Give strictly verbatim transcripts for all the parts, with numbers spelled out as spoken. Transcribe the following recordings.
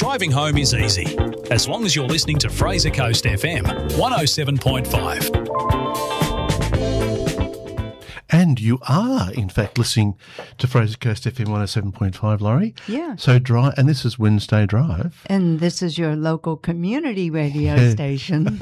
Driving home is easy, as long as you're listening to Fraser Coast F M one oh seven point five. And you are, in fact, listening to Fraser Coast F M one oh seven point five, Laurie. Yeah. So, drive, and this is Wednesday Drive. And this is your local community radio station.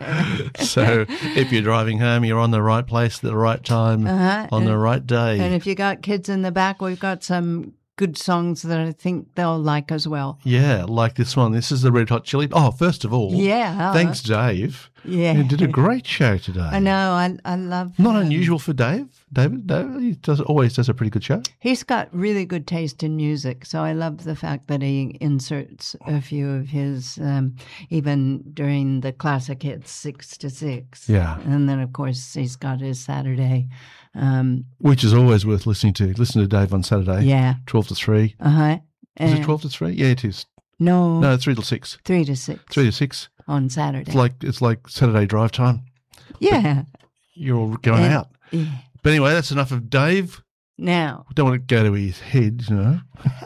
So, if you're driving home, you're on the right place at the right time, Uh-huh. on and, the right day. And if you got kids in the back, we've got some good songs that I think they'll like as well. Yeah, like this one. This is the Red Hot Chili. Oh, first of all, Yeah. thanks, Dave. Yeah. You did a great show today. I know. I I love. Not um, unusual for Dave. David, David, he does always does a pretty good show. He's got really good taste in music, so I love the fact that he inserts a few of his, um, even during the classic hits, six to six. Yeah. And then, of course, he's got his Saturday. Um, Which is always worth listening to. Listen to Dave on Saturday. yeah. twelve to three. Uh-huh. Is it And- twelve to three? Yeah, it is. No, No, three till six. three to six. three to six. On Saturday. It's like it's like Saturday drive time. yeah. You're all going And- out. yeah. But anyway, that's enough of Dave. Now, We don't want to go to his head, you know.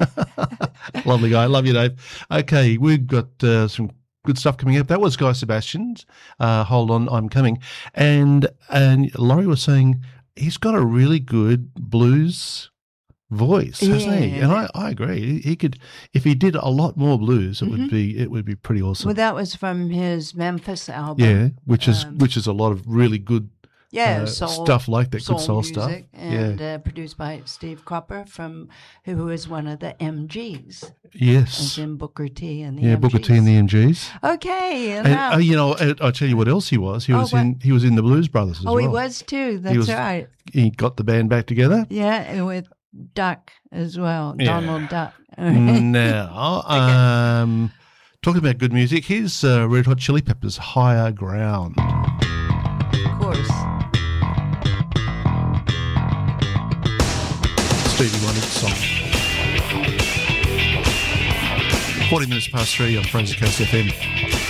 Lovely guy. Love you, Dave. Okay, we've got uh, some good stuff coming up. That was Guy Sebastian's uh, Hold On, I'm Coming. And and Laurie was saying he's got a really good blues voice, hasn't he? Yeah. And I, I agree. He, he could, if he did a lot more blues, it Mm-hmm. would be it would be pretty awesome. well, that was from his Memphis album. yeah, which is um, which is a lot of really good Yeah, uh, soul, stuff like that, soul good soul music, stuff. and yeah. uh, produced by Steve Cropper, from who is one of the M Gs, as Yes. in Booker T and the Yeah, M Gs. Booker T and the M Gs. Okay, And now, uh, you know, I- I'll tell you what else he was. He Oh, was what? in he was in the Blues Brothers as oh, well. he was too. That's was- right. He got the band back together. Yeah, and with Duck as well, Yeah. Donald Duck. Now, um, talking about good music, here's uh, Red Hot Chili Peppers' Higher Ground. Of course. Stevie Wonder's song. forty minutes past three on Fraser Coast F M.